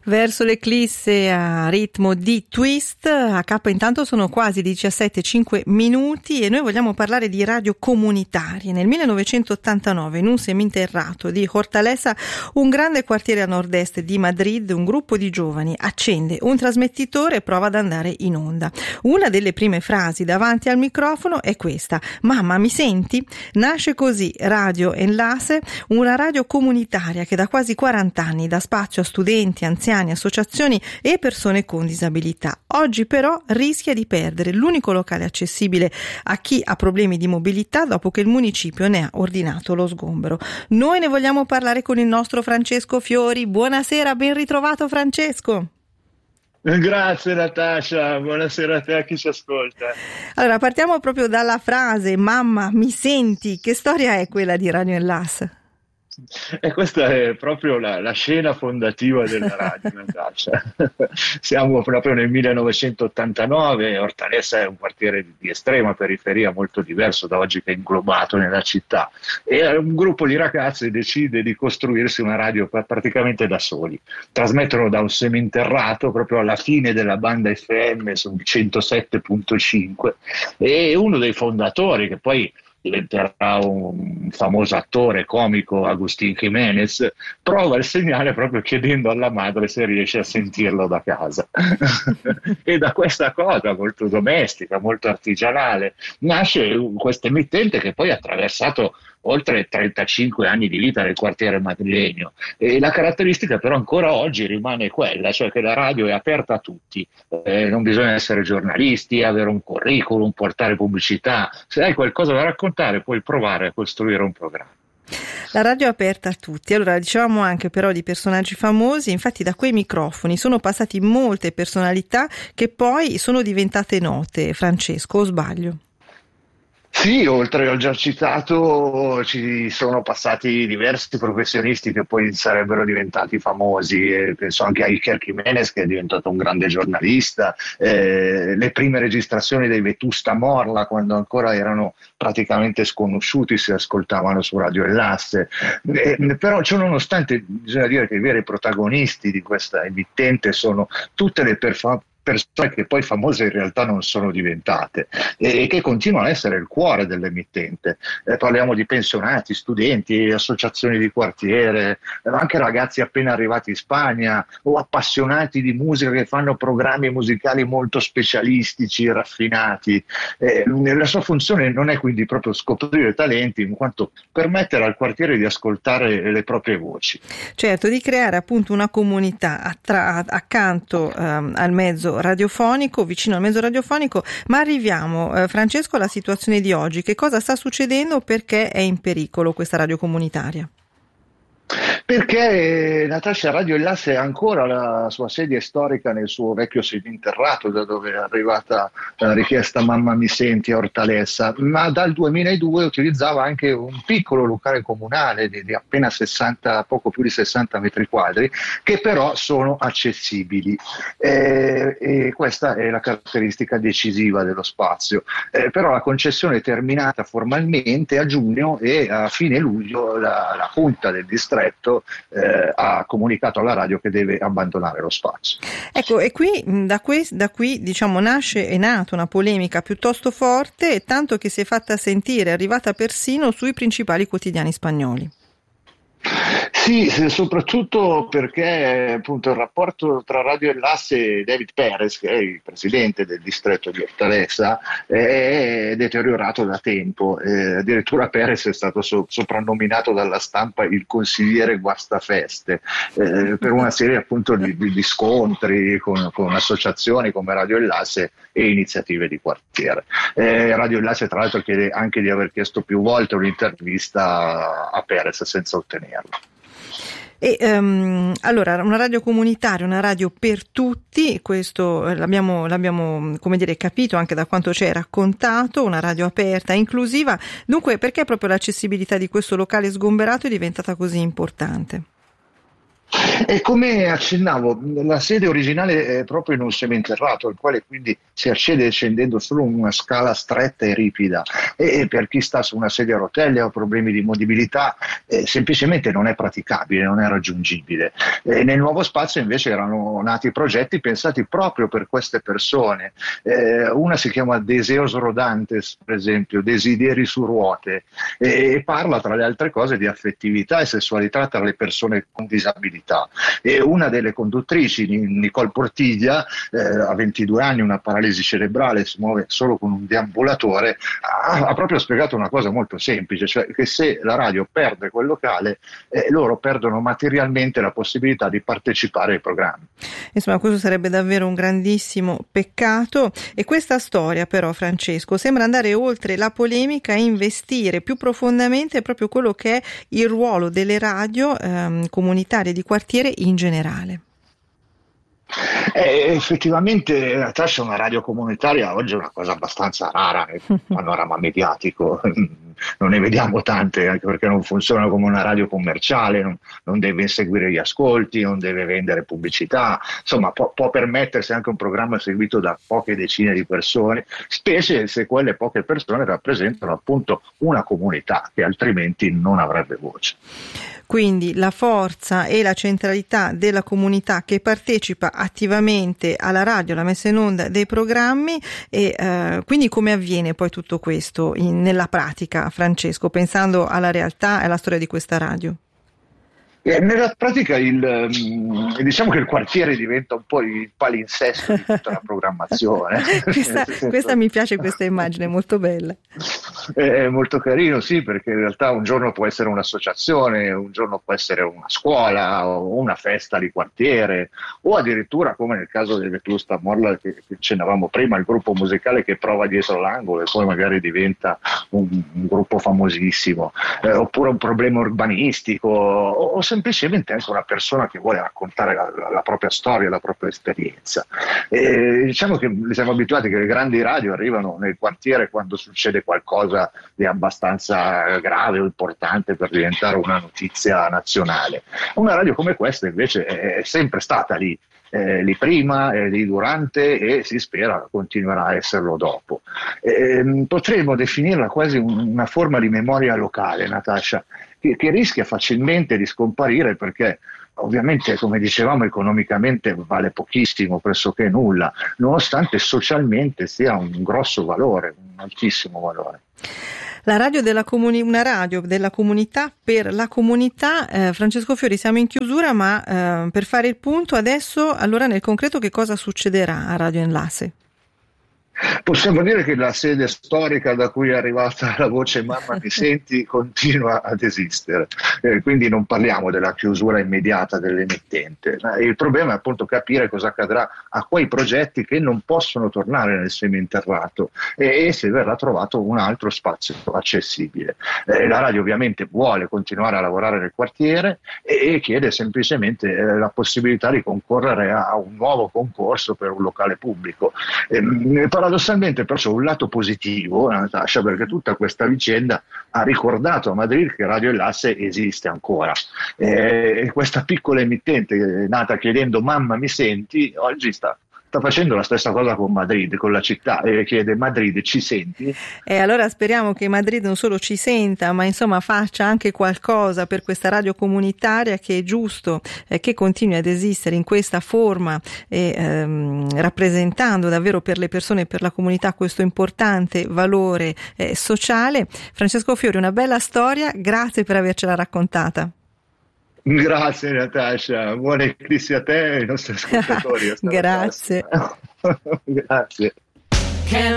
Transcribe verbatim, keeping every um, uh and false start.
Verso l'eclisse a ritmo di twist, a K intanto sono quasi diciassette e cinque minuti e noi vogliamo parlare di radio comunitarie. Nel millenovecentottantanove, in un seminterrato di Hortaleza, un grande quartiere a nord-est di Madrid, un gruppo di giovani accende un trasmettitore e prova ad andare in onda. Una delle prime frasi davanti al microfono è questa: "Mamma, mi senti?" Nasce così Radio Enlace, una radio comunitaria che da quasi quaranta anni dà spazio a studenti, anziani, associazioni e persone con disabilità. Oggi però rischia di perdere l'unico locale accessibile a chi ha problemi di mobilità dopo che il municipio ne ha ordinato lo sgombero. Noi ne vogliamo parlare con il nostro Francesco Fiori. Buonasera, ben ritrovato Francesco. Grazie Natascia, buonasera a te, a chi ci ascolta. Allora, partiamo proprio dalla frase "Mamma, mi senti?". Che storia è quella di Radio Enlace? E questa è proprio la, la scena fondativa della radio, Natascia. Siamo proprio nel millenovecentottantanove, Hortaleza è un quartiere di, di estrema periferia, molto diverso da oggi, che è inglobato nella città, e un gruppo di ragazzi decide di costruirsi una radio praticamente da soli. Trasmettono da un seminterrato proprio alla fine della banda F M su centosette virgola cinque, e uno dei fondatori, che poi diventerà un famoso attore comico, Agustín Jiménez, prova il segnale proprio chiedendo alla madre se riesce a sentirlo da casa. E da questa cosa molto domestica, molto artigianale, nasce questa emittente che poi ha attraversato oltre trentacinque anni di vita nel quartiere madrilegno, e la caratteristica però ancora oggi rimane quella, cioè che la radio è aperta a tutti, eh, non bisogna essere giornalisti, avere un curriculum, portare pubblicità, se hai qualcosa da raccontare puoi provare a costruire un programma. La radio è aperta a tutti. Allora, dicevamo anche però di personaggi famosi, infatti da quei microfoni sono passati molte personalità che poi sono diventate note. Francesco, o sbaglio? Sì, oltre al già citato ci sono passati diversi professionisti che poi sarebbero diventati famosi, e penso anche a Iker Jiménez, che è diventato un grande giornalista, eh, le prime registrazioni dei Vetusta Morla, quando ancora erano praticamente sconosciuti, si ascoltavano su Radio Enlace, eh, però ciò nonostante bisogna dire che i veri protagonisti di questa emittente sono tutte le performance persone che poi famose in realtà non sono diventate e che continuano a essere il cuore dell'emittente. Eh, parliamo di pensionati, studenti, associazioni di quartiere, eh, anche ragazzi appena arrivati in Spagna o appassionati di musica che fanno programmi musicali molto specialistici, raffinati. Eh, la sua funzione non è quindi proprio scoprire talenti, in quanto permettere al quartiere di ascoltare le proprie voci. Certo, di creare appunto una comunità attra- accanto ehm, al mezzo radiofonico, vicino al mezzo radiofonico. Ma arriviamo, eh, Francesco, alla situazione di oggi. Che cosa sta succedendo? Perché è in pericolo questa radio comunitaria? Perché Natascia, Radio Enlace ha ancora la sua sede storica nel suo vecchio seminterrato, da dove è arrivata la richiesta "Mamma, mi senti?" a Hortaleza, ma dal duemiladue utilizzava anche un piccolo locale comunale di, di appena sessanta, poco più di sessanta metri quadri, che però sono accessibili, eh, e questa è la caratteristica decisiva dello spazio. Eh, però la concessione è terminata formalmente a giugno, e a fine luglio la, la Junta del distretto Eh, ha comunicato alla radio che deve abbandonare lo spazio. Ecco, e qui da, que- da qui diciamo nasce, è nata una polemica piuttosto forte, tanto che si è fatta sentire, è arrivata persino sui principali quotidiani spagnoli. Sì, soprattutto perché appunto il rapporto tra Radio Enlace e David Pérez, che è il presidente del distretto di Hortaleza, è deteriorato da tempo. Eh, addirittura Pérez è stato so- soprannominato dalla stampa il consigliere guastafeste, eh, per una serie appunto di, di, di scontri con, con associazioni come Radio Enlace e iniziative di quartiere. Eh, Radio Enlace tra l'altro chiede anche di aver chiesto più volte un'intervista a Pérez senza ottenerla. E um, allora, una radio comunitaria, una radio per tutti, questo l'abbiamo, l'abbiamo come dire capito anche da quanto ci hai raccontato, una radio aperta, inclusiva. Dunque, perché proprio l'accessibilità di questo locale sgomberato è diventata così importante? E come accennavo, la sede originale è proprio in un seminterrato, al quale quindi si accede scendendo solo una scala stretta e ripida, e per chi sta su una sedia a rotelle o ha problemi di mobilità eh, semplicemente non è praticabile, non è raggiungibile. E nel nuovo spazio invece erano nati progetti pensati proprio per queste persone. Eh, una si chiama Deseos Rodantes, per esempio, Desideri su ruote, e, e parla tra le altre cose di affettività e sessualità tra le persone con disabilità. E una delle conduttrici, Nicole Portiglia, eh, ha ventidue anni, una paralisi cerebrale, si muove solo con un deambulatore, ha, ha proprio spiegato una cosa molto semplice, cioè che se la radio perde quel locale, eh, loro perdono materialmente la possibilità di partecipare ai programmi. Insomma, questo sarebbe davvero un grandissimo peccato, e questa storia però, Francesco, sembra andare oltre la polemica e investire più profondamente proprio quello che è il ruolo delle radio ehm, comunitarie di quartiere in generale. Eh, effettivamente, Natascia, una radio comunitaria oggi è una cosa abbastanza rara nel panorama mediatico. Non ne vediamo tante, anche perché non funziona come una radio commerciale, non, non deve inseguire gli ascolti, non deve vendere pubblicità, insomma può, può permettersi anche un programma seguito da poche decine di persone, specie se quelle poche persone rappresentano appunto una comunità che altrimenti non avrebbe voce. Quindi la forza e la centralità della comunità che partecipa attivamente alla radio, alla messa in onda dei programmi, e eh, quindi come avviene poi tutto questo in, nella pratica, Francesco, pensando alla realtà e alla storia di questa radio? Eh, nella pratica il, diciamo che il quartiere diventa un po' il palinsesto di tutta la programmazione. questa, questa mi piace, questa immagine molto bella. È molto carino, sì, perché in realtà un giorno può essere un'associazione, un giorno può essere una scuola o una festa di quartiere, o addirittura, come nel caso del Vetusta Morla che, che accennavamo prima, il gruppo musicale che prova dietro l'angolo e poi magari diventa un, un gruppo famosissimo, eh, oppure un problema urbanistico, o, o semplicemente anche una persona che vuole raccontare la, la, la propria storia, la propria esperienza. E diciamo che siamo abituati che le grandi radio arrivano nel quartiere quando succede qualcosa di abbastanza grave o importante per diventare una notizia nazionale. Una radio come questa invece è sempre stata lì, eh, lì prima, eh, lì durante, e si spera continuerà a esserlo dopo. Eh, potremmo definirla quasi un, una forma di memoria locale, Natascia, che, che rischia facilmente di scomparire perché ovviamente, come dicevamo, economicamente vale pochissimo, pressoché nulla, nonostante socialmente sia un grosso valore, un altissimo valore. La radio della comuni- una radio della comunità per la comunità. eh, Francesco Fiori, siamo in chiusura, ma eh, per fare il punto adesso, allora nel concreto che cosa succederà a Radio Enlace? Possiamo dire che la sede storica da cui è arrivata la voce Mamma mi senti continua ad esistere, eh, quindi non parliamo della chiusura immediata dell'emittente. Il problema è appunto capire cosa accadrà a quei progetti che non possono tornare nel seminterrato e, e se verrà trovato un altro spazio accessibile. Eh, la radio ovviamente vuole continuare a lavorare nel quartiere e, e chiede semplicemente eh, la possibilità di concorrere a un nuovo concorso per un locale pubblico. Eh, Paradossalmente però c'è un lato positivo, Natascia, perché tutta questa vicenda ha ricordato a Madrid che Radio Enlace esiste ancora. E questa piccola emittente nata chiedendo "mamma mi senti" oggi sta sta facendo la stessa cosa con Madrid, con la città, e chiede "Madrid ci senti?". E allora speriamo che Madrid non solo ci senta, ma insomma faccia anche qualcosa per questa radio comunitaria, che è giusto eh, che continui ad esistere in questa forma, e ehm, rappresentando davvero per le persone e per la comunità questo importante valore eh, sociale. Francesco Fiori, una bella storia, grazie per avercela raccontata. Grazie Natascia, buone eclissi a te e ai nostri ascoltatori. Grazie. Grazie.